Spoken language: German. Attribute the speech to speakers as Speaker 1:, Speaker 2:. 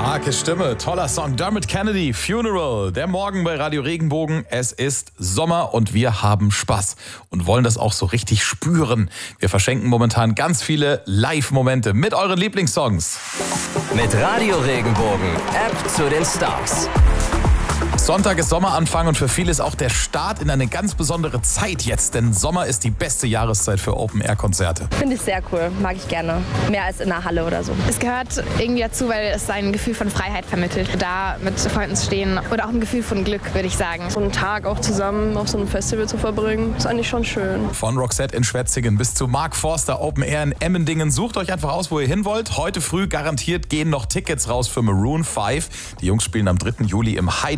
Speaker 1: Starke Stimme, toller Song. Dermot Kennedy, Funeral. Der Morgen bei Radio Regenbogen. Es ist Sommer und wir haben Spaß und wollen das auch so richtig spüren. Wir verschenken momentan ganz viele Live-Momente mit euren Lieblingssongs.
Speaker 2: Mit Radio Regenbogen, App zu den Stars.
Speaker 1: Sonntag ist Sommeranfang und für viele ist auch der Start in eine ganz besondere Zeit jetzt, denn Sommer ist die beste Jahreszeit für Open-Air-Konzerte.
Speaker 3: Finde ich sehr cool, mag ich gerne. Mehr als in einer Halle oder so.
Speaker 4: Es gehört irgendwie dazu, weil es ein Gefühl von Freiheit vermittelt. Da mit Freunden zu stehen oder auch ein Gefühl von Glück, würde ich sagen.
Speaker 5: So einen Tag auch zusammen auf so einem Festival zu verbringen, ist eigentlich schon schön.
Speaker 1: Von Roxette in Schwetzingen bis zu Mark Forster Open Air in Emmendingen. Sucht euch einfach aus, wo ihr hin wollt. Heute früh garantiert gehen noch Tickets raus für Maroon 5. Die Jungs spielen am 3. Juli im Hyde